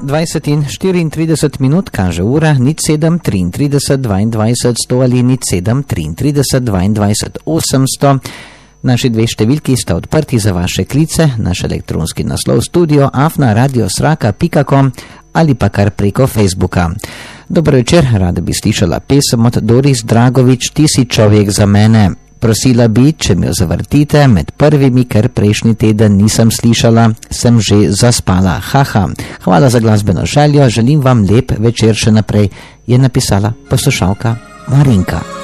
20 in 34 minut kaže ura, 07 33 22 100 ali 07 33 22 800. Naši dve številki sta odprti za vaše klice, naš elektronski naslov studio@radiosraka.com ali pa kar preko Facebooka. Dobro večer, rada bi slišala pesem od Doris Dragovič, Ti si človek za mene. Prosila bi, če mi jo zavrtite med prvimi, ker prejšnji teden nisem slišala, sem že zaspala. Haha, hvala za glasbeno željo, želim vam lep večer še naprej, je napisala poslušalka Marinka.